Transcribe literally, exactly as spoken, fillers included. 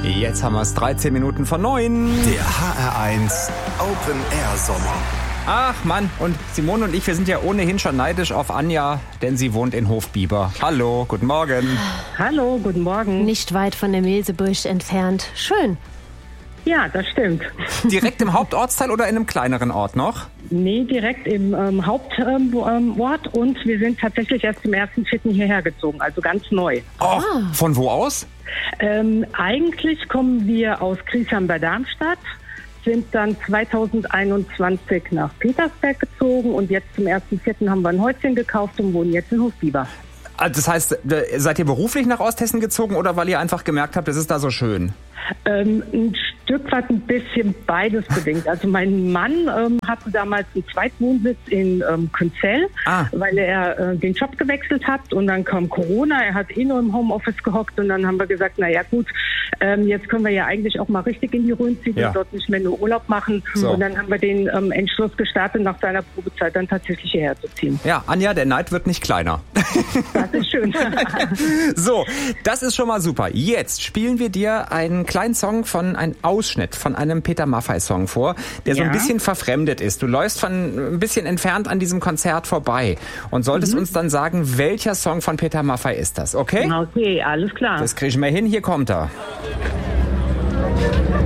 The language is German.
Jetzt haben wir es dreizehn Minuten vor neun. Der H R eins Open Air Sommer. Ach Mann, und Simone und ich, wir sind ja ohnehin schon neidisch auf Anja, denn sie wohnt in Hofbieber. Hallo, guten Morgen. Hallo, guten Morgen. Nicht weit von der Milsebusch entfernt. Schön. Ja, das stimmt. Direkt im Hauptortsteil oder in einem kleineren Ort noch? Nee, direkt im ähm, Hauptort ähm, und wir sind tatsächlich erst im ersten Vierten hierher gezogen, also ganz neu. Oh, von wo aus? Ähm, eigentlich kommen wir aus Griesheim bei Darmstadt, sind dann zweitausendeinundzwanzig nach Petersberg gezogen und jetzt zum ersten Vierten haben wir ein Häuschen gekauft und wohnen jetzt in Hofbieber. Das heißt, seid ihr beruflich nach Osthessen gezogen oder weil ihr einfach gemerkt habt, es ist da so schön? Ähm, ein Stück weit ein bisschen beides bedingt. Also mein Mann ähm, hatte damals einen Zweitwohnsitz in ähm, Künzell, ah. weil er äh, den Job gewechselt hat und dann kam Corona, er hat eh nur im Homeoffice gehockt und dann haben wir gesagt, na ja gut, ähm, jetzt können wir ja eigentlich auch mal richtig in die Rhön ziehen ja. und dort nicht mehr nur Urlaub machen. So. Und dann haben wir den ähm, Entschluss gestartet, nach seiner Probezeit dann tatsächlich hierher zu ziehen. Ja, Anja, der Neid wird nicht kleiner. Das ist schön. So, das ist schon mal super. Jetzt spielen wir dir einen kleinen Song von, einen Ausschnitt von einem Peter Maffay-Song vor, der so Ja. ein bisschen verfremdet ist. Du läufst von ein bisschen entfernt an diesem Konzert vorbei und solltest Mhm. uns dann sagen, welcher Song von Peter Maffay ist das, okay? Okay, alles klar. Das kriegen wir hin, hier kommt er.